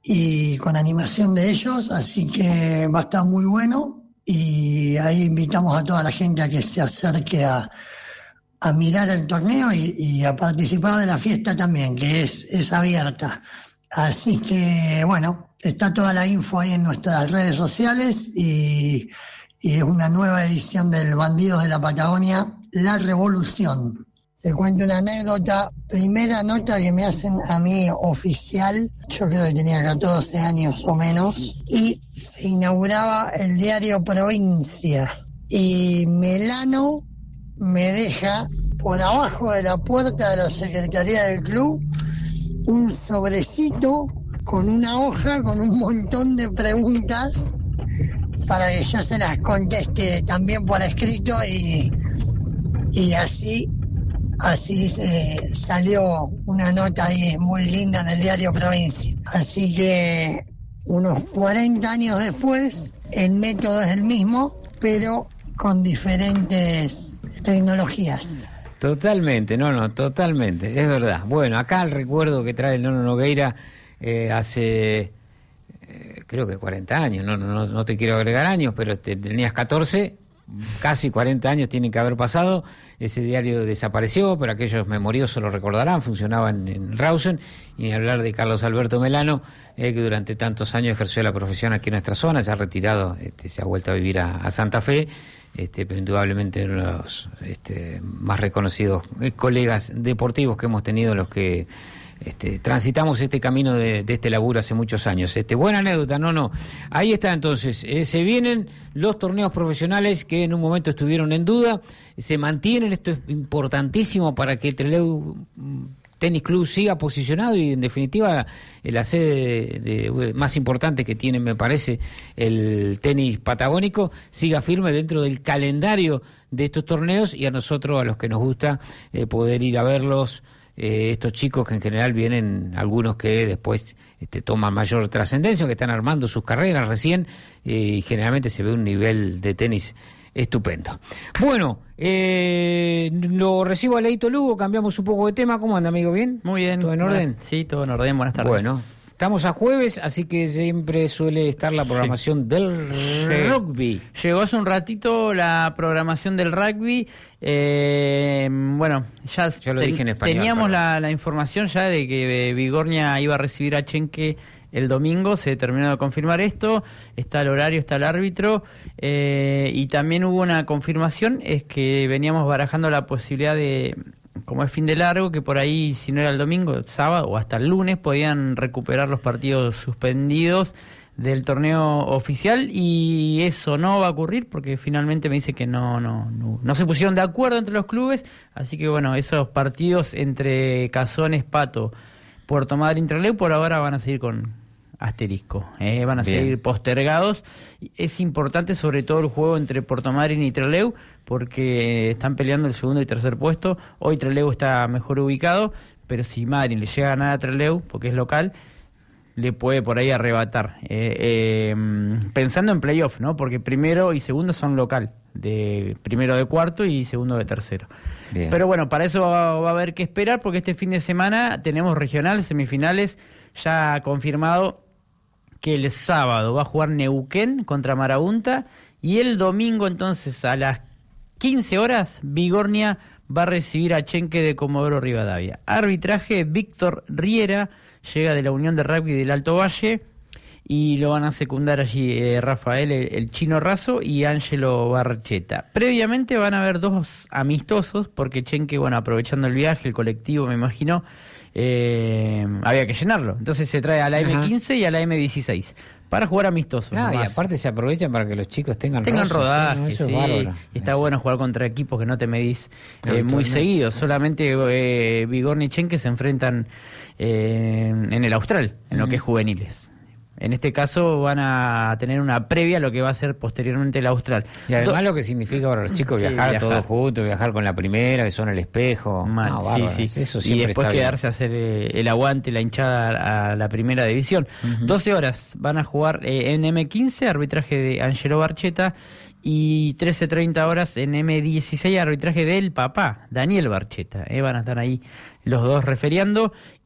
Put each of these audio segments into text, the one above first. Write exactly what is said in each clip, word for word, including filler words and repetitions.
y con animación de ellos, así que va a estar muy bueno y ahí invitamos a toda la gente a que se acerque a, a mirar el torneo y, y a participar de la fiesta también, que es, es abierta. Así que bueno, está toda la info ahí en nuestras redes sociales y, y es una nueva edición del Bandidos de la Patagonia, La Revolución. Te cuento una anécdota, primera nota que me hacen a mí oficial, yo creo que tenía catorce años o menos, y se inauguraba el diario Provincia. Y Melano me deja por abajo de la puerta de la secretaría del club un sobrecito con una hoja con un montón de preguntas para que yo se las conteste también por escrito y, y así... Así eh, salió una nota ahí muy linda en el diario Provincia. Así que unos cuarenta años después, el método es el mismo, pero con diferentes tecnologías. Totalmente, no, no, totalmente, es verdad. Bueno, acá el recuerdo que trae el Nono Nogueira eh, hace, eh, creo que cuarenta años, no, no, no te quiero agregar años, pero te, tenías catorce... Casi cuarenta años tienen que haber pasado. Ese diario desapareció, pero aquellos memoriosos lo recordarán, funcionaba en, en Rawson. Y ni hablar de Carlos Alberto Melano, eh, que durante tantos años ejerció la profesión aquí en nuestra zona, ya retirado, este, se ha vuelto a vivir a, a Santa Fe, este, pero indudablemente uno de los este, más reconocidos eh, colegas deportivos que hemos tenido, los que Este, transitamos este camino de, de este laburo hace muchos años. Este, buena anécdota, no, no. Ahí está entonces, eh, se vienen los torneos profesionales que en un momento estuvieron en duda, se mantienen, esto es importantísimo para que el Trelew Tenis Club siga posicionado y en definitiva la sede de, de, más importante que tiene, me parece, el tenis patagónico, siga firme dentro del calendario de estos torneos y a nosotros, a los que nos gusta eh, poder ir a verlos. Eh, estos chicos que en general vienen, algunos que después este, toman mayor trascendencia, que están armando sus carreras recién, eh, y generalmente se ve un nivel de tenis estupendo. Bueno, eh, lo recibo a Leito Lugo, cambiamos un poco de tema. ¿Cómo anda, amigo? ¿Bien? Muy bien. ¿Todo en orden? Bueno, sí, todo en orden. Buenas tardes. Bueno, estamos a jueves, así que siempre suele estar la programación sí. del Llegó, rugby. Llegó hace un ratito la programación del rugby. Eh, bueno, ya Yo lo ten, dije en español, teníamos pero... la, la información ya de que eh, Vigornia iba a recibir a Chenque el domingo. Se terminó de confirmar esto. Está el horario, está el árbitro. Eh, y también hubo una confirmación, es que veníamos barajando la posibilidad de... como es fin de largo, que por ahí, si no era el domingo, el sábado o hasta el lunes, podían recuperar los partidos suspendidos del torneo oficial, y eso no va a ocurrir porque finalmente me dice que no no no, no se pusieron de acuerdo entre los clubes, así que bueno, esos partidos entre Cazones, Pato, Puerto Madryn, Trelew por ahora van a seguir con asterisco, eh, van a Bien. seguir postergados. Es importante sobre todo el juego entre Puerto Madryn y Trelew porque están peleando el segundo y tercer puesto. Hoy Trelew está mejor ubicado, pero si Madryn le llega a ganar a Trelew porque es local, le puede por ahí arrebatar, eh, eh, pensando en playoff, ¿no? Porque primero y segundo son local, de primero de cuarto y segundo de tercero. Bien. Pero bueno, para eso va, va a haber que esperar, porque este fin de semana tenemos regional, semifinales, ya confirmado que el sábado va a jugar Neuquén contra Marabunta, y el domingo entonces a las quince horas Vigornia va a recibir a Chenque de Comodoro Rivadavia. Arbitraje Víctor Riera, llega de la Unión de Rugby del Alto Valle, y lo van a secundar allí eh, Rafael, el, el Chino Razo, y Ángelo Barcheta. Previamente van a haber dos amistosos, porque Chenque, bueno, aprovechando el viaje, el colectivo, me imagino, eh, había que llenarlo. Entonces se trae a la eme quince y a la eme dieciséis para jugar amistosos. Ah, y aparte se aprovechan para que los chicos tengan, tengan rozos, rodaje, ¿no? Eso sí. Es bárbaro. Está eso. Bueno jugar contra equipos que no te medís eh, muy seguido. Solamente eh, Vigornia y Chenque se enfrentan eh, en el Austral, en uh-huh. lo que es juveniles. En este caso van a tener una previa a lo que va a ser posteriormente el Austral. Y además Do- lo que significa para los chicos viajar, sí, viajar todos juntos, viajar con la primera, que son el espejo. Mal, no, sí, sí. Eso y después quedarse bien. a hacer eh, el aguante, la hinchada a la primera división. Uh-huh. doce horas van a jugar eh, en eme quince, arbitraje de Ángelo Barcheta, y trece treinta horas en eme dieciséis, arbitraje del papá, Daniel Barcheta. Eh, van a estar ahí los dos referiando, y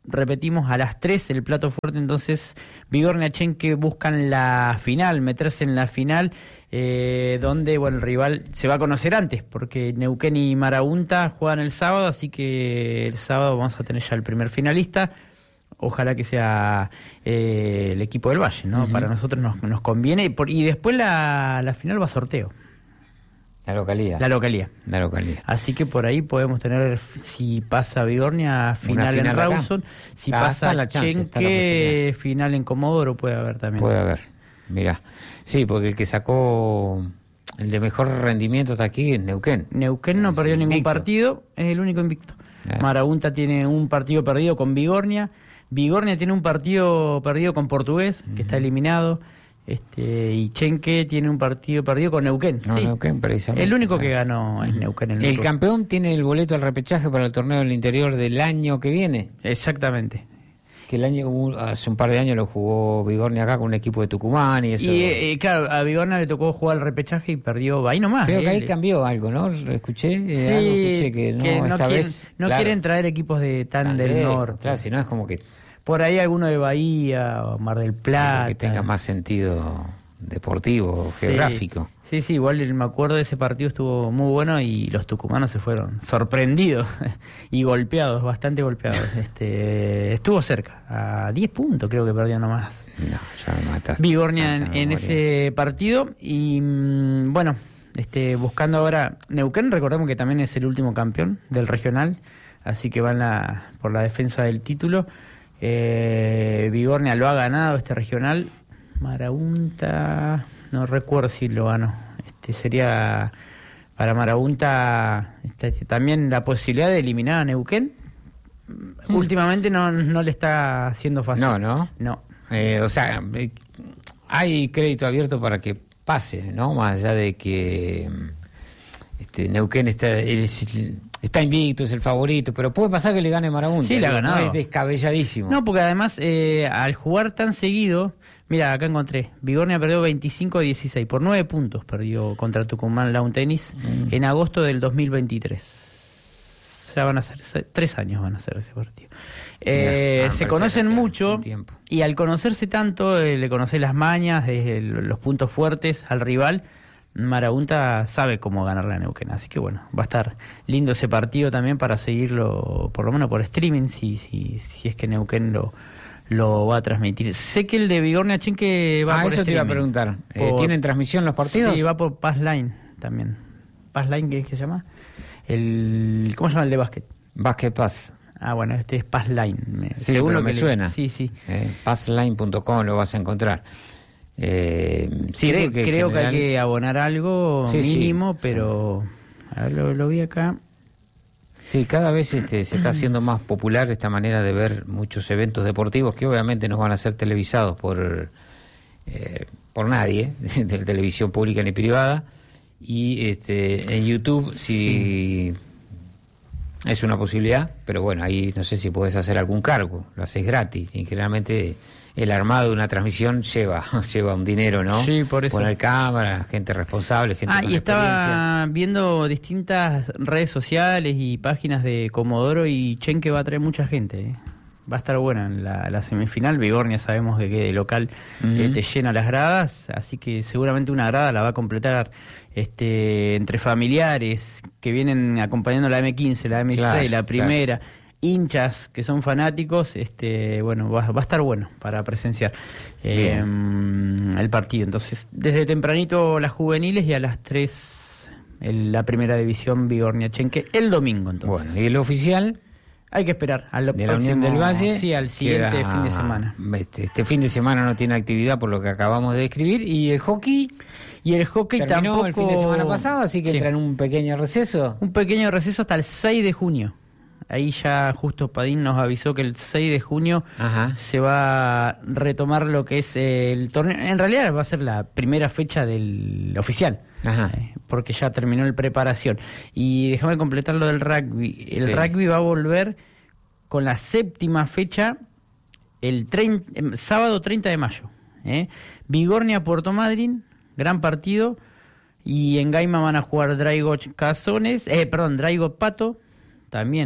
repetimos, a las tres el plato fuerte, entonces Bigornia Chenque buscan la final, meterse en la final, eh, donde bueno, el rival se va a conocer antes, porque Neuquén y Marabunta juegan el sábado, así que el sábado vamos a tener ya el primer finalista. Ojalá que sea eh, el equipo del Valle, ¿no? Uh-huh. Para nosotros nos, nos conviene, y, por, y después la, la final va a sorteo. La localidad. La localidad. La localidad. Así que por ahí podemos tener, si pasa Bigornia, final, final en Rawson, si ah, pasa Chenque, final en Comodoro, puede haber también. Puede haber, mirá. Sí, porque el que sacó el de mejor rendimiento está aquí en Neuquén. Neuquén no perdió invicto. Ningún partido, es el único invicto. Ah. Marabunta tiene un partido perdido con Bigornia, Bigornia tiene un partido perdido con Portugués, uh-huh. que está eliminado. Este, y Chenque tiene un partido perdido con Neuquén. No, sí. Neuquén, precisamente. El único que ganó es Neuquén. El, el campeón tiene el boleto al repechaje para el torneo del interior del año que viene. Exactamente. Que el año hace un par de años lo jugó Bigornia acá con un equipo de Tucumán y eso. Y eh, claro, a Bigornia le tocó jugar el repechaje y perdió ahí nomás. Creo eh, que ahí le... cambió algo, ¿no? Escuché, eh, sí, algo escuché que no, que no esta quieren, vez... No claro, quieren traer equipos de tan, tan del lejos, norte. Claro, si no es como que... Por ahí alguno de Bahía o Mar del Plata. Que tenga más sentido... deportivo, sí, geográfico. Sí, sí, igual me acuerdo de ese partido, estuvo muy bueno y los tucumanos se fueron sorprendidos y golpeados, bastante golpeados. este Estuvo cerca, a diez puntos creo que perdió nomás. No, ya me mataste. Bigornia en, en ese partido y bueno, este buscando ahora Neuquén, recordemos que también es el último campeón del regional, así que van la, por la defensa del título. Eh, Bigornia lo ha ganado este regional. Marabunta, no recuerdo si lo ganó. Este sería para Marabunta este, también la posibilidad de eliminar a Neuquén. Mm. Últimamente no, no le está haciendo fácil. No, no. No. Eh, o sea, hay crédito abierto para que pase, ¿no? Más allá de que este, Neuquén está, está invicto, es el favorito, pero puede pasar que le gane Marabunta. Sí, le ha ganado. No es descabelladísimo. No, porque además eh, al jugar tan seguido... Mira, acá encontré, Bigornia perdió veinticinco a dieciséis, por nueve puntos perdió contra Tucumán Lawn Tennis mm. en agosto del dos mil veintitrés. Ya van a ser, tres años van a ser ese partido. Eh, Mira, se conocen mucho y al conocerse tanto, eh, le conocés las mañas, eh, los puntos fuertes al rival, Marabunta sabe cómo ganarle a Neuquén, así que bueno, va a estar lindo ese partido también para seguirlo, por lo menos por streaming, si, si, si es que Neuquén lo... lo va a transmitir. Sé que el de Bigornia Chenque va ah, por eso streaming. Te iba a preguntar. Por... Eh, ¿Tienen transmisión los partidos? Sí, va por Pass Line también. Pass Line, ¿qué es que se llama? El ¿Cómo se llama el de básquet? Basket Pass. Ah, bueno, este es Pass Line. Me... Sí, seguro que me le... suena. Sí, sí. Eh, passline punto com lo vas a encontrar. Eh, sí, Cre creo general... que hay que abonar algo sí, mínimo, sí, pero... Sí. A ver, lo, lo vi acá... Sí, cada vez este, se está haciendo más popular esta manera de ver muchos eventos deportivos que obviamente no van a ser televisados por eh, por nadie, de televisión pública ni privada, y este, en YouTube sí, sí es una posibilidad, pero bueno, ahí no sé si puedes hacer algún cargo, lo haces gratis, y generalmente el armado de una transmisión lleva lleva un dinero, ¿no? Sí, por eso. Poner cámara, gente responsable, gente ah, con y experiencia. Estaba viendo distintas redes sociales y páginas de Comodoro y Chenque va a traer mucha gente, ¿eh? Va a estar buena en la, la semifinal. Bigornia sabemos que de local uh-huh. eh, te llena las gradas, así que seguramente una grada la va a completar este entre familiares que vienen acompañando la eme quince, la eme dieciséis, claro, la primera... Claro. Hinchas que son fanáticos, este bueno va, va a estar bueno para presenciar eh, el partido. Entonces, desde tempranito las juveniles y a las tres el, la primera división Bigornia Chenque el domingo. Entonces, bueno, y el oficial hay que esperar al de próximo, la Unión del Valle, sí, al siguiente queda, fin de semana. Este, este fin de semana no tiene actividad por lo que acabamos de describir, y el hockey. Y el hockey terminó tampoco... el fin de semana pasado, así que sí. Entra en un pequeño receso. Un pequeño receso hasta el seis de junio. Ahí ya justo Padín nos avisó que el seis de junio Ajá. se va a retomar lo que es el torneo. En realidad va a ser la primera fecha del oficial, Ajá. Eh, porque ya terminó el preparación. Y déjame completar lo del rugby. El sí. rugby va a volver con la séptima fecha el treinta, eh, sábado treinta de mayo. Eh. Bigornia Puerto Madryn, gran partido. Y en Gaima van a jugar Draigo Cazones, eh, perdón, Draigo Pato, también.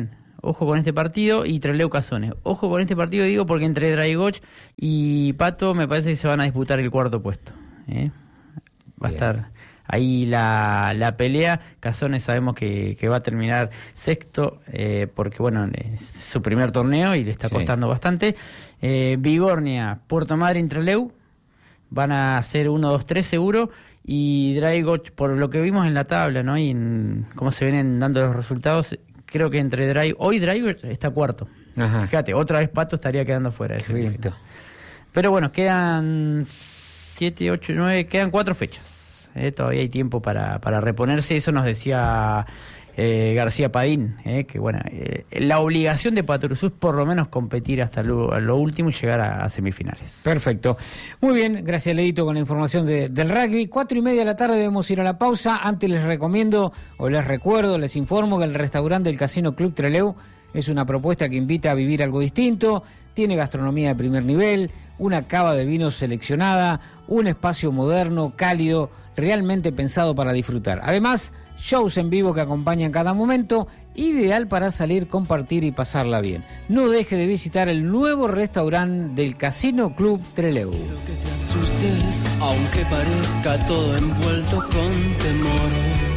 ojo con este partido, y Trelew Cazones. Ojo con este partido, digo, porque entre Draigoch y Pato me parece que se van a disputar el cuarto puesto. ¿eh? Va Bien. a estar ahí la, la pelea. Cazones sabemos que, que va a terminar sexto, eh, porque bueno, es su primer torneo y le está sí. costando bastante. Eh, Bigornia, Puerto Madryn, Trelew van a ser uno, dos, tres seguro. Y Draigoch, por lo que vimos en la tabla, ¿no? Y en cómo se vienen dando los resultados, creo que entre Draigoch, hoy Draigoch está cuarto. Ajá. Fíjate, otra vez Pato estaría quedando fuera. Pero bueno, quedan siete, ocho, nueve, quedan cuatro fechas. ¿eh? Todavía hay tiempo para, para reponerse. Eso nos decía eh, García Padín, ¿eh? que bueno, eh, la obligación de Patrusú es por lo menos competir hasta lo, lo último y llegar a, a semifinales. Perfecto. Muy bien, gracias Leito con la información de, del rugby. Cuatro y media de la tarde debemos ir a la pausa. Antes les recomiendo, o les recuerdo, les informo que el restaurante del Casino Club Trelew es una propuesta que invita a vivir algo distinto. Tiene gastronomía de primer nivel, una cava de vinos seleccionada, un espacio moderno, cálido, realmente pensado para disfrutar. Además, shows en vivo que acompañan cada momento, ideal para salir, compartir y pasarla bien. No deje de visitar el nuevo restaurante del Casino Club Trelew. Quiero que te asustes, aunque parezca todo envuelto con temor.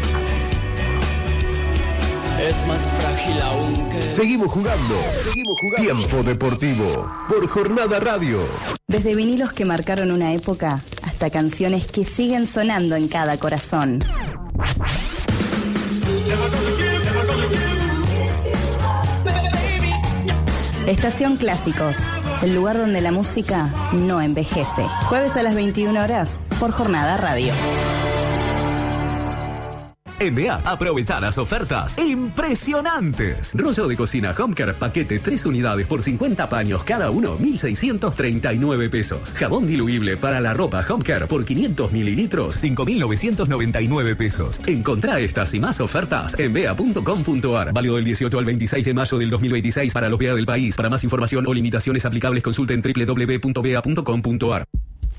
Es más frágil aún que... Seguimos jugando. Seguimos jugando. Tiempo Deportivo por Jornada Radio. Desde vinilos que marcaron una época hasta canciones que siguen sonando en cada corazón. Estación Clásicos, el lugar donde la música no envejece. Jueves a las veintiuna horas por Jornada Radio. En B A, aprovechar las ofertas impresionantes. Rollo de cocina Homecare, paquete tres unidades por cincuenta paños cada uno, mil seiscientos treinta y nueve pesos. Jabón diluible para la ropa Homecare por quinientos mililitros, cinco mil novecientos noventa y nueve pesos. Encontrá estas y más ofertas en bea punto com punto ar. Válido del dieciocho al veintiséis de mayo del dos mil veintiséis para los B A del país. Para más información o limitaciones aplicables consulte en doble u doble u doble u punto bea punto com punto ar.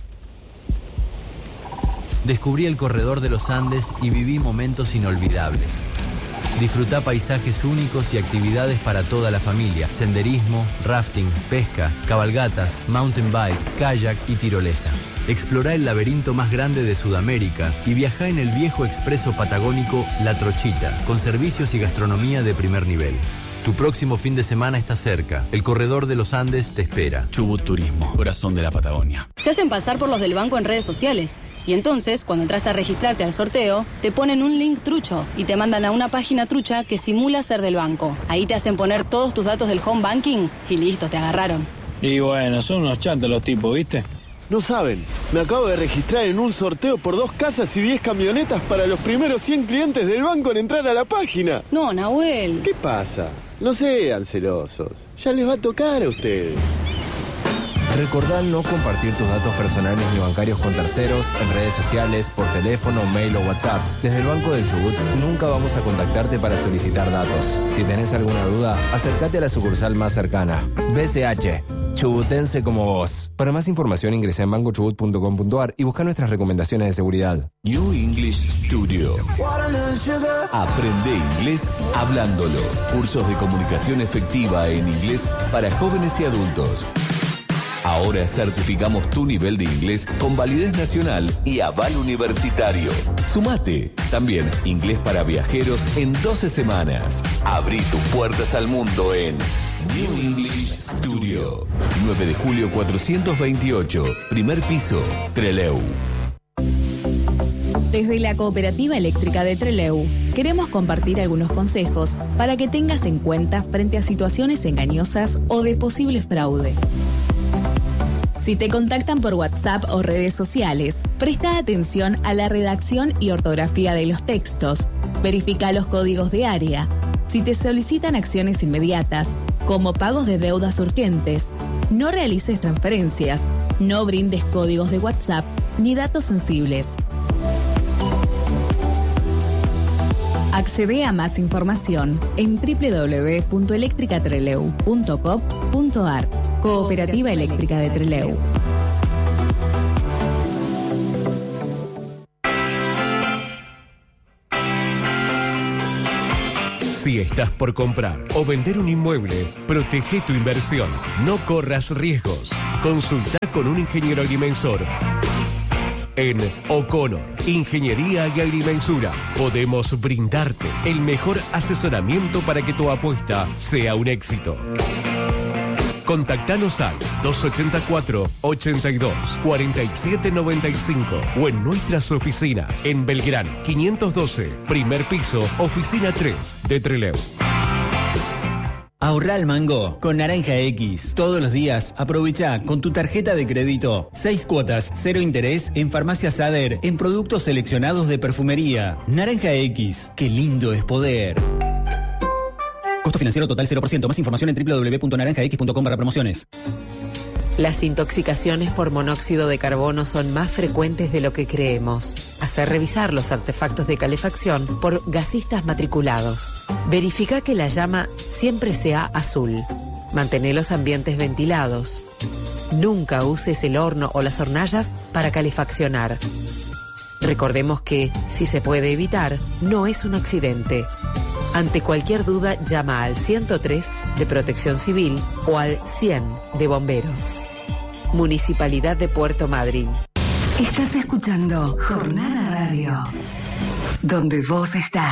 Descubrí el corredor de los Andes y viví momentos inolvidables. Disfrutá paisajes únicos y actividades para toda la familia. Senderismo, rafting, pesca, cabalgatas, mountain bike, kayak y tirolesa. Explorá el laberinto más grande de Sudamérica y viajá en el viejo expreso patagónico La Trochita, con servicios y gastronomía de primer nivel. Tu próximo fin de semana está cerca. El corredor de los Andes te espera. Chubut Turismo, corazón de la Patagonia. Se hacen pasar por los del banco en redes sociales. Y entonces, cuando entras a registrarte al sorteo, te ponen un link trucho y te mandan a una página trucha que simula ser del banco. Ahí te hacen poner todos tus datos del home banking y listo, te agarraron. Y bueno, son unos chantos los tipos, ¿viste? No saben, me acabo de registrar en un sorteo por dos casas y diez camionetas para los primeros cien clientes del banco en entrar a la página. No, Nahuel. ¿Qué pasa? No sean celosos. Ya les va a tocar a ustedes. Recordá no compartir tus datos personales ni bancarios con terceros, en redes sociales, por teléfono, mail o WhatsApp. Desde el Banco del Chubut nunca vamos a contactarte para solicitar datos. Si tenés alguna duda, acércate a la sucursal más cercana. B C H, chubutense como vos. Para más información ingresa en banco chubut punto com punto ar y busca nuestras recomendaciones de seguridad. New English Studio. Aprende inglés hablándolo. Cursos de comunicación efectiva en inglés para jóvenes y adultos. Ahora certificamos tu nivel de inglés con validez nacional y aval universitario. Sumate. También inglés para viajeros en doce semanas. Abrí tus puertas al mundo en New English Studio. nueve de julio cuatrocientos veintiocho. Primer piso, Trelew. Desde la Cooperativa Eléctrica de Trelew, queremos compartir algunos consejos para que tengas en cuenta frente a situaciones engañosas o de posible fraude. Si te contactan por WhatsApp o redes sociales, presta atención a la redacción y ortografía de los textos. Verifica los códigos de área. Si te solicitan acciones inmediatas, como pagos de deudas urgentes, no realices transferencias, no brindes códigos de WhatsApp ni datos sensibles. Accede a más información en doble u doble u doble u punto eléctrica trelew punto com punto ar. Cooperativa Eléctrica de Trelew. Si estás por comprar o vender un inmueble, protege tu inversión. No corras riesgos. Consulta con un ingeniero agrimensor. En O'Connor, Ingeniería y Agrimensura, podemos brindarte el mejor asesoramiento para que tu apuesta sea un éxito. Contactanos al dos ochenta y cuatro, ochenta y dos, cuarenta y siete noventa y cinco o en nuestras oficinas en Belgrano quinientos doce, primer piso, oficina tres de Trelew. Ahorrá al mango con Naranja X. Todos los días aprovecha con tu tarjeta de crédito seis cuotas, cero interés en Farmacia Sader en productos seleccionados de perfumería. Naranja X, qué lindo es poder. Costo financiero total cero por ciento. Más información en doble u doble u doble u punto naranja x punto com barra promociones. Las intoxicaciones por monóxido de carbono son más frecuentes de lo que creemos. Hacer revisar los artefactos de calefacción por gasistas matriculados. Verifica que la llama siempre sea azul. Mantén los ambientes ventilados. Nunca uses el horno o las hornallas para calefaccionar. Recordemos que, si se puede evitar, no es un accidente. Ante cualquier duda, llama al ciento tres de Protección Civil o al cien de Bomberos. Municipalidad de Puerto Madryn. Estás escuchando Jornada Radio, donde vos estás.